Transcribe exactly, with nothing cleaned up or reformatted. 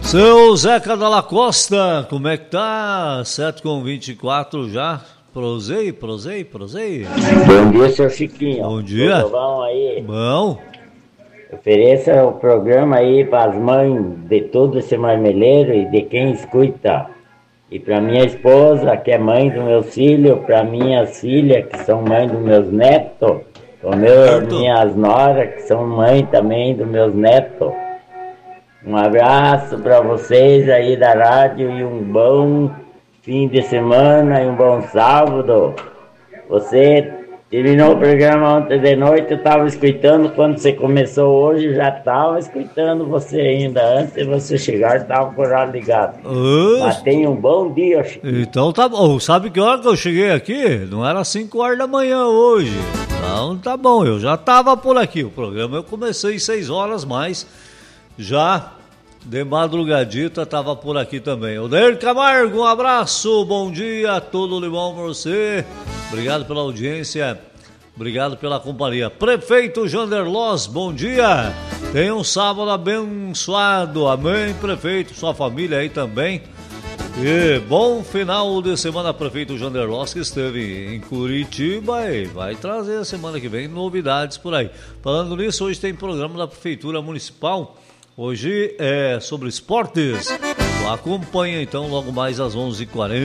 Seu Zeca Dalla Costa, como é que tá? sete com vinte e quatro já. Prosei, prosei, prosei. Bom dia, seu Chiquinho. Bom dia. Tudo bom aí? Bom. Ofereça o programa aí para as mães de todo esse marmeleiro e de quem escuta. E para minha esposa, que é mãe dos meus filhos, para minhas filhas, que são mães dos meus netos, para minhas noras, que são mãe também dos meus netos. Um abraço para vocês aí da rádio e um bom fim de semana e um bom sábado. Você terminou o programa ontem de noite, eu estava escutando quando você começou hoje, já estava escutando você ainda. Antes de você chegar, estava por lá ligado. Oxe. Mas tenha um bom dia, Chico. Então tá bom. Sabe que hora que eu cheguei aqui? Não era cinco horas da manhã hoje. Então tá bom, eu já estava por aqui. O programa eu comecei seis horas, mas já de madrugadita estava por aqui também. Odeir Camargo, um abraço, bom dia, tudo de bom pra você. Obrigado pela audiência, obrigado pela companhia. Prefeito Jander Loz, bom dia. Tenha um sábado abençoado, amém, prefeito, sua família aí também. E bom final de semana, prefeito Jander Loz, que esteve em Curitiba e vai trazer semana que vem novidades por aí. Falando nisso, hoje tem programa da Prefeitura Municipal. Hoje é sobre esportes. Acompanha então logo mais às onze e quarenta.